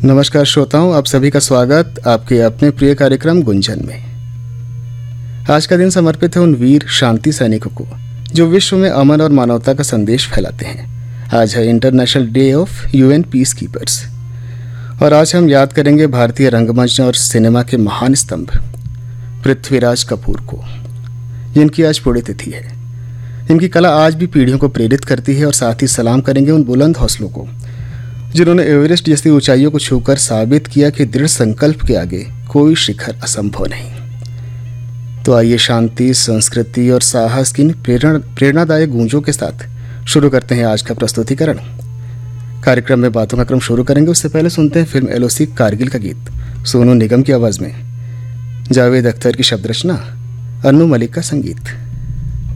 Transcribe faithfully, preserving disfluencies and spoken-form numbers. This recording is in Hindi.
नमस्कार श्रोताओं, आप सभी का स्वागत आपके अपने प्रिय कार्यक्रम गुंजन में। आज का दिन समर्पित है उन वीर शांति सैनिकों को जो विश्व में अमन और मानवता का संदेश फैलाते हैं। आज है international day of UN peace keepers और आज हम याद करेंगे भारतीय रंगमंच और सिनेमा के महान स्तंभ पृथ्वीराज कपूर को, जिनकी आज पुण्यतिथि है। इनकी कला आज भी पीढ़ियों को प्रेरित करती है और साथ ही सलाम करेंगे उन बुलंद हौसलों को जिन्होंने एवरेस्ट जैसी ऊंचाइयों को छूकर साबित किया कि दृढ़ संकल्प के आगे कोई शिखर असंभव नहीं। तो आइए शांति, संस्कृति और साहस की प्रेरणा प्रेरणादायक गूंजों के साथ शुरू करते हैं आज का प्रस्तुतिकरण। कार्यक्रम में बातों का क्रम शुरू करेंगे, उससे पहले सुनते हैं फिल्म एलओसी कारगिल का गीत सोनू निगम की आवाज में, जावेद अख्तर की शब्द रचना, अन्नू मलिक का संगीत।